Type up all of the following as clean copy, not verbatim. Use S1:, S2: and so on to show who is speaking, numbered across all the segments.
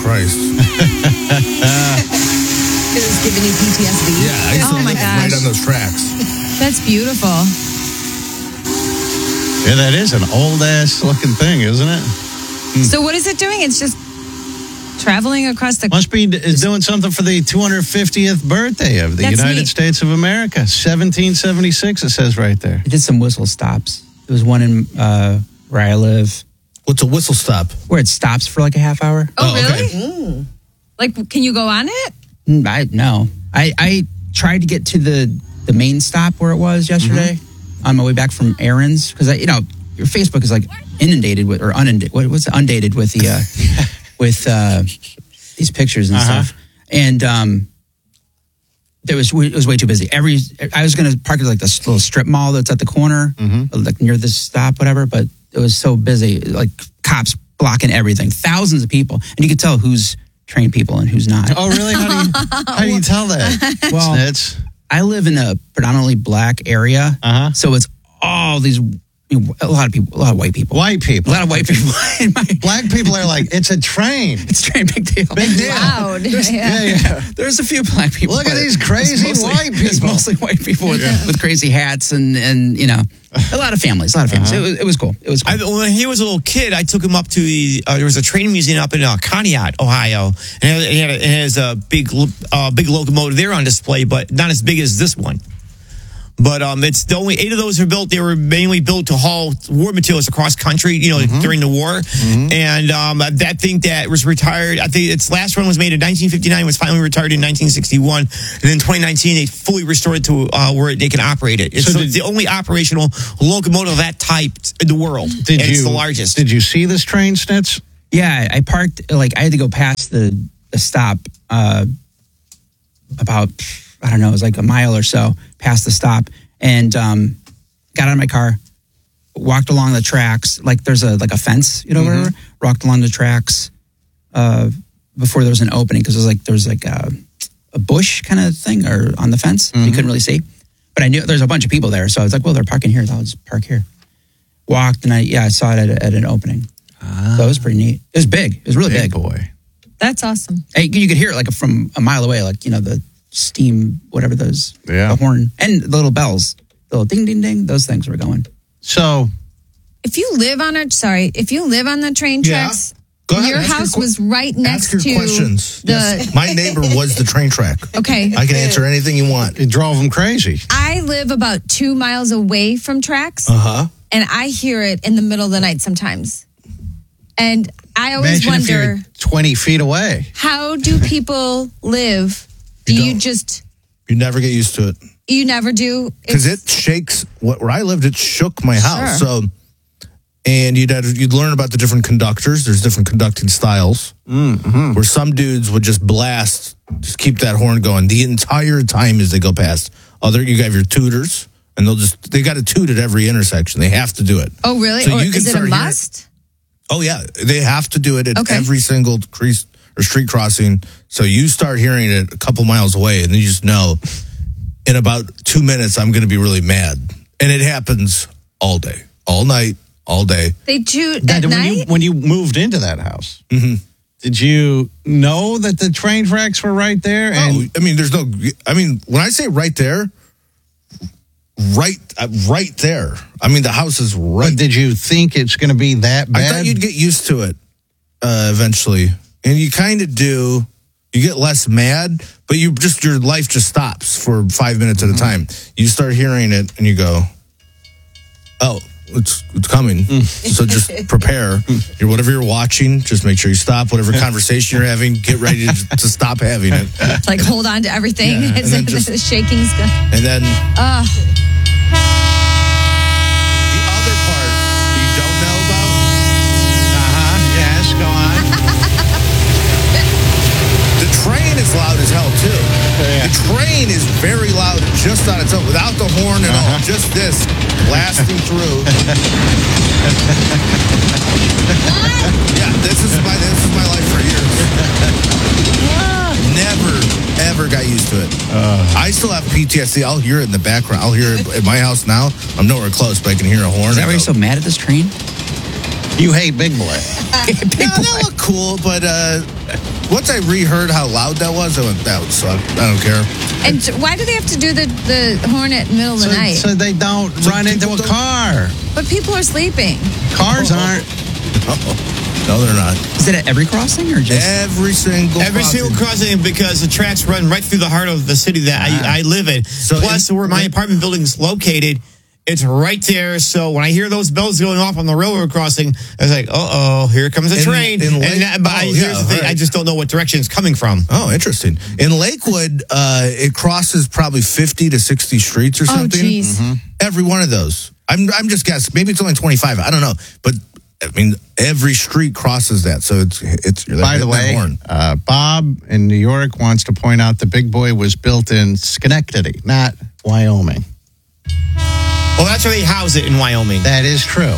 S1: Christ.
S2: It was giving you PTSD.
S1: Yeah, I used to
S2: oh my
S1: live
S2: gosh.
S1: right on those tracks.
S2: That's beautiful.
S3: Yeah, that is an old-ass looking thing, isn't it?
S2: So what is it doing? It's just traveling across the...
S3: Must be doing something for the 250th birthday of the
S2: That's
S3: United
S2: neat.
S3: States of America. 1776, it says right there.
S4: I did some whistle stops. There was one in where I live
S1: What's a whistle stop?
S4: where it stops for like a half hour.
S2: Oh,
S1: okay.
S2: really? Like, can you go on it?
S4: No. I tried to get to the main stop where it was yesterday on my way back from errands because your Facebook is like inundated with or undated with the with these pictures and stuff, and it was way too busy. I was going to park at like this little strip mall that's at the corner, like near this stop, whatever, but it was so busy, like cops blocking everything, thousands of people, and you could tell who's trained people and who's not.
S3: Oh, really? How do you tell that?
S4: Well,
S3: Snitz?
S4: I live in a predominantly black area, so it's all these a lot of white people.
S3: White people.
S4: A lot of white people.
S3: Black people are like, it's a train.
S4: It's a train, big deal.
S3: Big deal.
S2: Loud.
S3: Yeah.
S4: There's a few black people.
S3: Look at
S4: but
S3: these crazy
S4: it's mostly-
S3: white people.
S4: It's mostly white people with crazy hats and a lot of families. It was cool. It was cool.
S5: When he was a little kid, I took him up to there was a train museum up in Conneaut, Ohio, and it has a big locomotive there on display, but not as big as this one. But it's the only 8 of those were built. They were mainly built to haul war materials across country, during the war. And that thing that was retired, I think its last run was made in 1959, was finally retired in 1961. And in 2019, they fully restored it to where they can operate it. It's the only operational locomotive of that type in the world. It's the largest.
S3: Did you see this train, Snitz?
S4: Yeah, I parked, I had to go past the stop about, I don't know, it was like a mile or so past the stop, and got out of my car, walked along the tracks, like there's a fence, whatever, walked along the tracks before there was an opening, because there was a bush kind of thing or on the fence. You couldn't really see. But I knew there's a bunch of people there, so I was like, well, they're parking here, I'll just park here. Walked, and I saw it at an opening. So it was pretty neat. It was big. It was really big.
S3: Boy.
S2: That's awesome.
S4: Hey, you could hear it like from a mile away, the steam, whatever those, the horn, and the little bells, the little ding, ding, ding, those things were going.
S3: So,
S2: If you live on the train tracks,
S1: Go ahead,
S2: your
S1: ask
S2: house
S1: your
S2: was right next
S1: ask your
S2: to
S1: questions.
S2: the...
S1: Yes. My neighbor was the train track.
S2: Okay.
S1: I can answer anything you want.
S3: it drove them crazy.
S2: I live about 2 miles away from tracks,
S1: Uh-huh.
S2: and I hear it in the middle of the night sometimes. And I always
S3: Imagine if
S2: wonder,
S3: you're 20 feet away.
S2: how do people live? Do you
S1: don't.
S2: just...
S1: You never get used to it.
S2: You never do?
S1: Because it shakes. Where I lived, it shook my house.
S2: Sure.
S1: So, and you'd learn about the different conductors. There's different conducting styles. Where some dudes would just blast, just keep that horn going the entire time as they go past. You have your tutors, and they got to toot at every intersection. They have to do it.
S2: Oh, really?
S1: So
S2: Or
S1: you can
S2: is it a
S1: start hearing-
S2: must?
S1: Oh yeah, they have to do it at
S2: Okay.
S1: every single crease or street crossing. So you start hearing it a couple miles away, and then you just know in about 2 minutes I'm going to be really mad. And it happens all day, all night, all day.
S2: They toot
S3: Dad,
S2: at night?
S3: when you moved into that house, did you know that the train tracks were right there? And
S1: When I say right there, right there. I mean, the house is right.
S3: but did you think it's going to be that bad?
S1: I thought you'd get used to it eventually, and you kind of do. You get less mad, but your life just stops for 5 minutes at a time. You start hearing it, and you go, "Oh, it's coming." So just prepare. Whatever you're watching, just make sure you stop. Whatever conversation you're having, get ready to stop having it.
S2: Like hold on to everything.
S1: Yeah, and then
S2: the
S1: just-
S2: shaking's good.
S1: And then the other part you don't know about.
S3: Yes, go on.
S1: The train is loud as hell, too. The train is very loud just on its own, without the horn at all. Just this blasting through. Yeah, this is my life for years. Never, ever got used to it. I still have PTSD. I'll hear it in the background. I'll hear it at my house now. I'm nowhere close, but I can hear a horn.
S4: Is that why you're so mad at this train?
S3: You hate Big Boy.
S1: Yeah, that looked cool, but once I reheard how loud that was, I went, that would suck. I don't care.
S2: And why do they have to do the horn at middle of the night?
S3: So they don't
S1: So
S3: run into
S1: people
S3: a
S1: don't-
S3: car.
S2: But people are sleeping.
S3: Cars aren't.
S1: No, they're not.
S4: Is it at every crossing or just?
S1: Every single
S5: crossing because the tracks run right through the heart of the city that I live in.
S1: So
S5: Plus, where my apartment building is located, it's right there. So when I hear those bells going off on the railroad crossing, I was like, "Uh oh, here comes a train." Here's the thing:
S1: right.
S5: I just don't know what direction it's coming from.
S1: Oh, interesting. In Lakewood, it crosses probably 50 to 60 streets or something.
S2: Oh, geez.
S1: Every one of those. I'm just guessing. Maybe it's only 25. I don't know. But I mean, every street crosses that. So it's
S3: By the way, Bob in New York wants to point out the Big Boy was built in Schenectady, not Wyoming.
S5: Well, that's where they house it in Wyoming.
S3: That is true.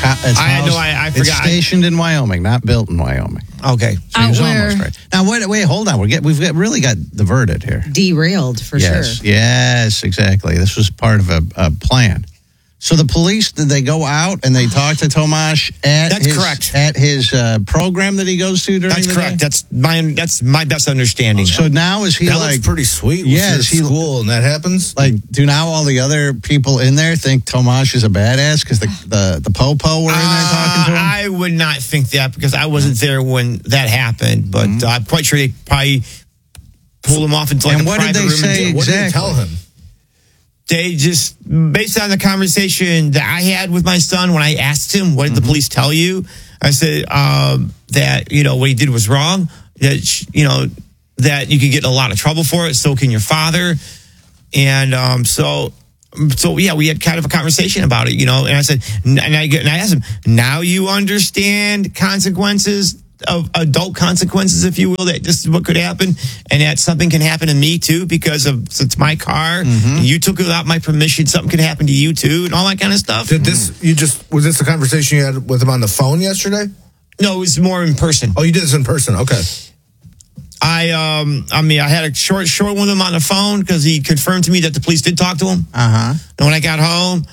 S5: I
S3: It's
S5: forgot.
S3: stationed in Wyoming, not built in Wyoming.
S5: Okay.
S3: So he was
S2: Out where-
S3: almost right. Now, wait, hold on. Really got diverted here.
S6: Derailed for
S3: Yes,
S6: sure.
S3: yes, exactly. This was part of a plan. So the police, did they go out and they talk to Tomasz at
S5: That's
S3: his,
S5: correct.
S3: at his program that he goes to during
S5: That's
S3: the
S5: correct.
S3: day?
S5: That's my best understanding.
S3: So now is he
S1: that
S3: like
S1: looks pretty sweet.
S3: Yeah,
S1: Yeah,
S3: is he-
S1: school and that happens.
S3: like? Do now all the other people in there think Tomasz is a badass because the po-po were in there talking to him?
S5: I would not think that because I wasn't there when that happened, but I'm quite sure they probably pulled him off into like
S3: And
S5: a
S3: what did
S5: private
S3: they
S5: room.
S3: say?
S1: What did they
S3: exactly.
S1: tell him?
S5: They just, based on the conversation that I had with my son, when I asked him, what did the police tell you? I said that, what he did was wrong, that, that you could get in a lot of trouble for it. So can your father. And so yeah, we had kind of a conversation about it, and I said, and I asked him, now you understand consequences of adult consequences, if you will, that this is what could happen and that something can happen to me too because it's my car and you took it without my permission, something could happen to you too and all that kind of stuff.
S1: Was this a conversation you had with him on the phone yesterday?
S5: No, it was more in person.
S1: Oh, you did this in person. Okay.
S5: I had a short with him on the phone because he confirmed to me that the police did talk to him. And when I got home,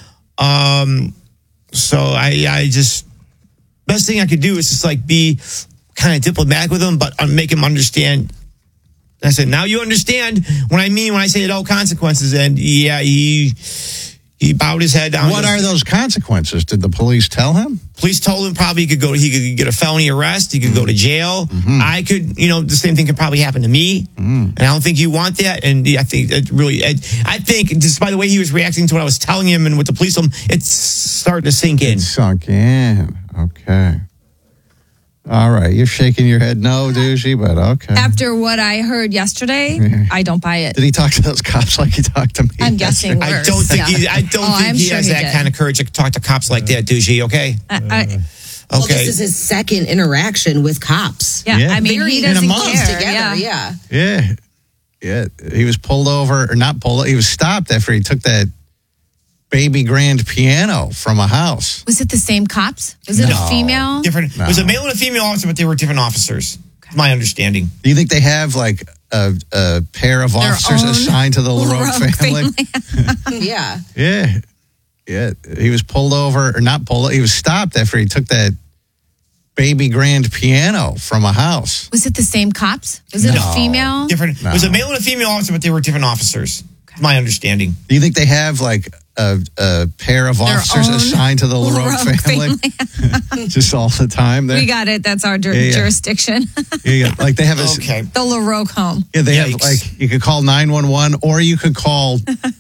S5: so I just, best thing I could do is just like be kind of diplomatic with him, but make him understand. I said, now you understand what I mean when I say adult consequences. And yeah, he bowed his head down.
S3: What are those consequences? Did the police tell him?
S5: Police told him probably he could get a felony arrest. He could go to jail. I could, the same thing could probably happen to me. And I don't think you want that. And I think it really, I think just by the way he was reacting to what I was telling him and what the police told him, it's starting to sink in.
S3: It sunk in. Okay. All right. You're shaking your head no, douchey, but okay.
S2: After what I heard yesterday, I don't buy it.
S3: Did he talk to those cops like he talked to me?
S2: I'm guessing worse.
S5: I don't think
S2: Yeah. I'm
S5: he
S2: sure
S5: has
S2: he
S5: that
S2: did.
S5: kind of courage to talk to cops like that, Dougie, okay?
S6: Well,
S5: Okay.
S6: this is his second interaction with cops.
S2: Yeah,
S3: Yeah.
S2: I mean, he
S6: In
S2: doesn't
S6: a month
S2: care.
S6: together,
S2: Yeah.
S6: yeah.
S3: Yeah. He was pulled over, or not pulled over. He was stopped after he took that baby grand piano from a house.
S2: Was it the same cops? Was it a female?
S5: Different. It was a male and a female officer, but they were different officers. My understanding.
S3: Do you think they have like a pair of officers
S2: own
S3: assigned to the LaRoque family?
S6: Yeah.
S3: Yeah. Yeah. He was pulled over, or not pulled over. He was stopped after he took that baby grand piano from a house.
S2: Was it the same cops? Was it a female?
S5: Different. It was a male and a female officer, but they were different officers. My understanding.
S3: Do you think they have like a pair of officers
S2: own
S3: assigned to the LaRoque family? Just all the time there?
S2: We got it. That's our
S3: yeah.
S2: jurisdiction.
S3: Yeah, like they have a,
S5: Okay.
S2: The LaRoque home.
S3: yeah, they have
S5: Yikes.
S3: like, you could call 911 or you could call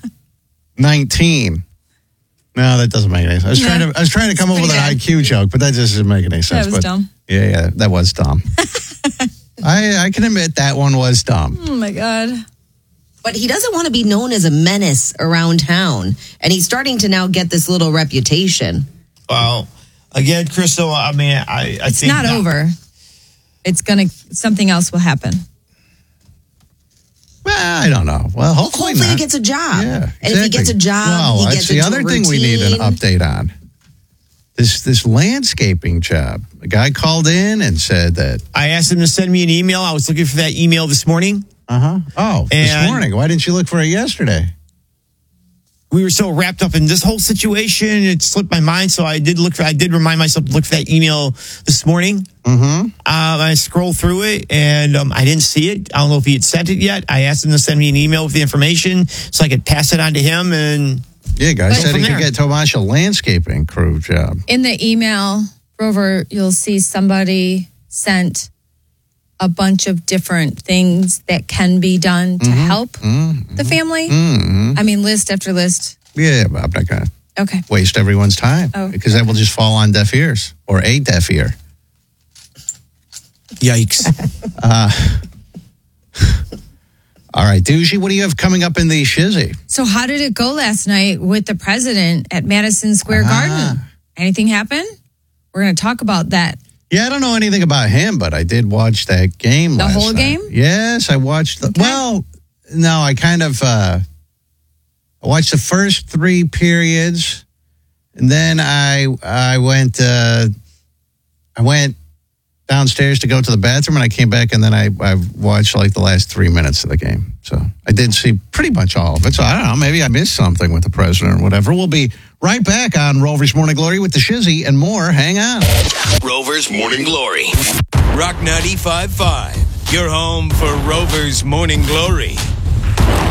S3: 19. No, that doesn't make any sense. I was trying to come up with an
S2: pretty
S3: IQ joke, but that just doesn't make any sense.
S2: was
S3: but,
S2: dumb.
S3: Yeah, that was dumb. I can admit that one was dumb.
S2: Oh my God.
S6: But he doesn't want to be known as a menace around town. And he's starting to now get this little reputation.
S5: Well, again, Crystal, I mean, I
S2: It's
S5: think
S2: not over. Something else will happen.
S3: Well, I don't know. Well, hopefully
S6: Hopefully
S3: not.
S6: he gets a job.
S3: Yeah,
S6: And if he gets a job,
S3: well,
S6: he
S3: that's
S6: gets
S3: the
S6: into
S3: other
S6: a
S3: thing we need an
S6: routine.
S3: update on. This landscaping job. A guy called in and said that.
S5: I asked him to send me an email. I was looking for that email this morning.
S3: Oh, this
S5: And-
S3: morning. Why didn't you look for it yesterday?
S5: we were so wrapped up in this whole situation. It slipped my mind. So I did remind myself to look for that email this morning.
S3: Mm-hmm.
S5: I scrolled through it and I didn't see it. I don't know if he had sent it yet. I asked him to send me an email with the information so I could pass it on to him. And
S3: Yeah, guy said
S5: from
S3: he could
S5: there.
S3: get Tomas a landscaping crew job.
S2: In the email, Rover, you'll see somebody sent a bunch of different things that can be done to help the family. I mean, list after list.
S3: Yeah, but I'm not going to
S2: Okay.
S3: waste everyone's time
S2: Oh,
S3: because that will just fall on deaf ears or a deaf ear.
S5: yikes.
S3: All right, Doogie, what do you have coming up in the shizzy?
S2: So how did it go last night with the president at Madison Square Garden? Anything happen? We're going to talk about that.
S3: Yeah, I don't know anything about him, but I did watch that game
S2: The
S3: last
S2: whole
S3: night.
S2: game?
S3: Yes, I watched the. Well, no, I kind of I watched the first 3 periods, and then I went downstairs to go to the bathroom, and I came back, and then I watched like the last 3 minutes of the game. So I did see pretty much all of it. So I don't know, maybe I missed something with the president or whatever. We'll be right back on Rover's Morning Glory with the shizzy and more. Hang on.
S7: Rover's Morning Glory. Rock 95.5. Your home for Rover's Morning Glory.